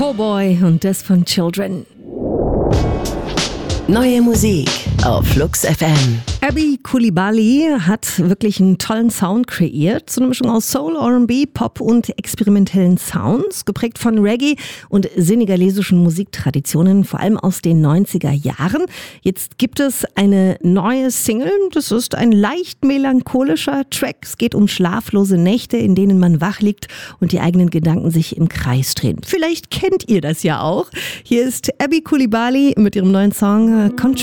Po'Boy und das von Children. Neue Musik auf Flux FM. Abby Coulibaly hat wirklich einen tollen Sound kreiert. So eine Mischung aus Soul, R&B, Pop und experimentellen Sounds, geprägt von Reggae und senegalesischen Musiktraditionen, vor allem aus den 90er Jahren. Jetzt gibt es eine neue Single. Das ist ein leicht melancholischer Track. Es geht um schlaflose Nächte, in denen man wach liegt und die eigenen Gedanken sich im Kreis drehen. Vielleicht kennt ihr das ja auch. Hier ist Abby Coulibaly mit ihrem neuen Song